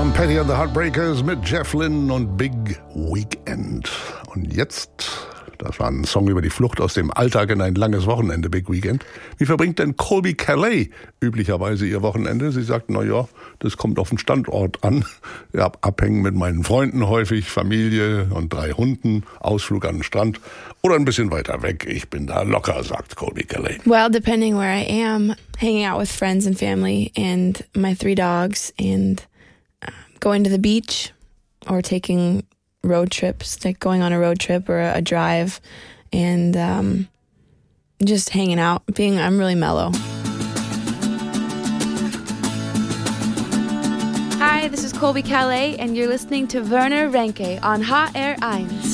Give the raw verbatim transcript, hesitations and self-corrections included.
Tom Petty and the Heartbreakers mit Jeff Lynne und Big Weekend. Und jetzt, das war ein Song über die Flucht aus dem Alltag in ein langes Wochenende, Big Weekend. Wie verbringt denn Colbie Caillat üblicherweise ihr Wochenende? Sie sagt, na ja, das kommt auf den Standort an. Ja, abhängen mit meinen Freunden häufig, Familie und drei Hunden, Ausflug an den Strand oder ein bisschen weiter weg. Ich bin da locker, sagt Colbie Caillat. Well, depending where I am, hanging out with friends and family and my three dogs and uh, going to the beach or taking road trips, like going on a road trip or a, a drive and um, just hanging out. Being, I'm really mellow. Hi, this is Colbie Caillat and you're listening to Werner Renke on H R eins.